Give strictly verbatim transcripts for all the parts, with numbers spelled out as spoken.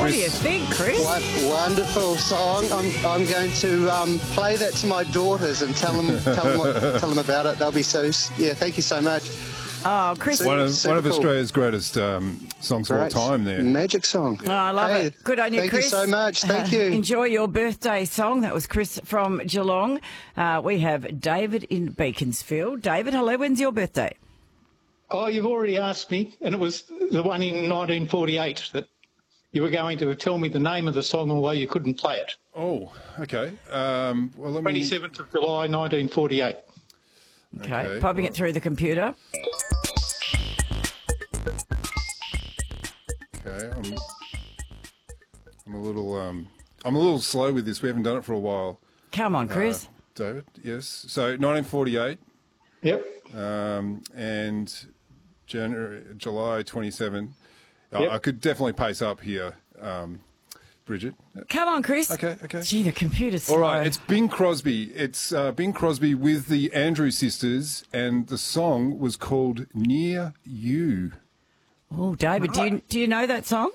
What do you think, Chris? What wonderful song. I'm, I'm going to um, play that to my daughters and tell them, tell them, what, tell them about it. They'll be so, yeah, thank you so much. Oh, Chris. One of, Super one of cool. Australia's greatest um, songs Great. of all time there. Magic song. Oh, I love Hey, it. Good on you, thank Chris. you so much. Thank you. Enjoy your birthday song. That was Chris from Geelong. Uh, we have David in Beaconsfield. David, hello. When's your birthday? Oh, you've already asked me, and it was the one in nineteen forty-eight that you were going to tell me the name of the song, although you couldn't play it. Oh, okay. Um, well, let me... twenty-seventh of July, nineteen forty-eight. Okay, Okay, popping well- it through the computer. Okay, I'm, I'm a little, um, I'm a little slow with this. We haven't done it for a while. Come on, Chris. Uh, David, yes. So nineteen forty-eight, Yep. um, and January, July twenty-seventh. Oh, Yep. I could definitely pace up here, um, Bridget. Come on, Chris. Okay, okay. Gee, the computer's slow. All right, it's Bing Crosby. It's uh, Bing Crosby with the Andrews Sisters, and the song was called Near You. Oh, David, do you, do you know that song?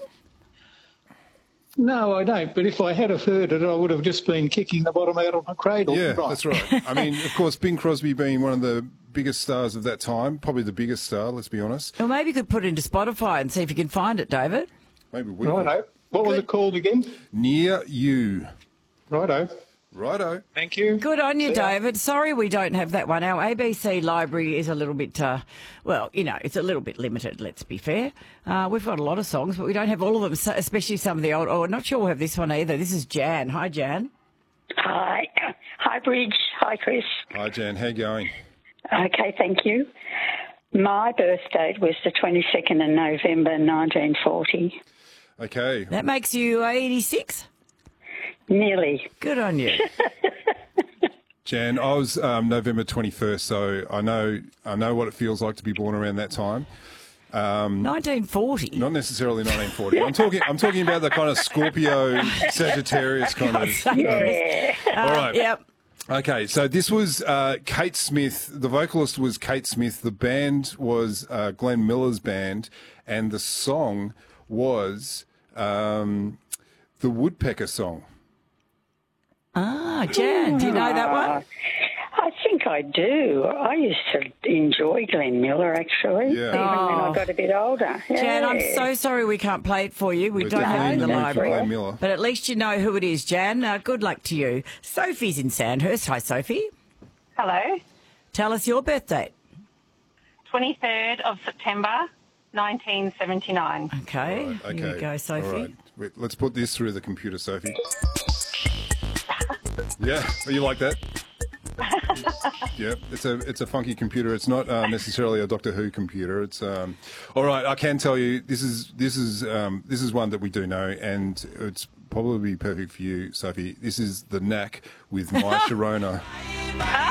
No, I don't, but if I had have heard it, I would have just been kicking the bottom out of my cradle. Yeah, Right. that's right. I mean, of course, Bing Crosby being one of the biggest stars of that time, probably the biggest star, let's be honest. Or maybe you could put it into Spotify and see if you can find it, David. Maybe we Righto. What was it called again? Near You. Righto. Righto. Thank you. Good on you, Yeah. David. Sorry we don't have that one. Our A B C library is a little bit, uh, well, you know, it's a little bit limited, let's be fair. Uh, we've got a lot of songs, but we don't have all of them, so- especially some of the old. Oh, I'm not sure we'll have this one either. This is Jan. Hi, Jan. Hi. Hi, Bridge. Hi, Chris. Hi, Jan. How you going? Okay, thank you. My birth date was the twenty-second of November, nineteen forty. Okay. That makes you eighty-six. Nearly. Good on you. Jan, I was um, November twenty-first, so I know I know what it feels like to be born around that time. nineteen forty. Not necessarily nineteen forty. I'm talking I'm talking about the kind of Scorpio, Sagittarius kind of. Yeah. All right. Yep. Okay, so this was uh, Kate Smith. The vocalist was Kate Smith. The band was uh, Glenn Miller's band, and the song was um, the Woodpecker Song. Ah, Jan, do you know that one? I think I do. I used to enjoy Glenn Miller, actually, Yeah. even when Oh. I got a bit older. Jan, I'm Yeah. so sorry we can't play it for you. We We're don't have it in the definitely in the mood for library. Glenn Miller. But at least you know who it is, Jan. Uh, good luck to you. Sophie's in Sandhurst. Hi, Sophie. Hello. Tell us your birth date. twenty-third of September, nineteen seventy-nine. Okay. Right, okay. Here you go, Sophie. All right. Wait, let's put this through the computer, Sophie. Yeah, you like that? Yeah, it's a it's a funky computer. It's not uh, necessarily a Doctor Who computer. It's um, all right. I can tell you this is this is um, this is one that we do know, and it's probably perfect for you, Sophie. This is the Knack with My Sharona.